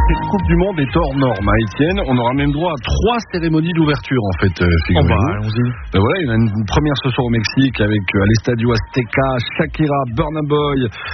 cette Coupe du Monde est hors norme, Étienne. On aura même droit à 3 cérémonies d'ouverture, en fait. Allons-y. Voilà, il y en a une première ce soir au Mexique avec à l'Estadio Azteca, Shakira, Burna Boy,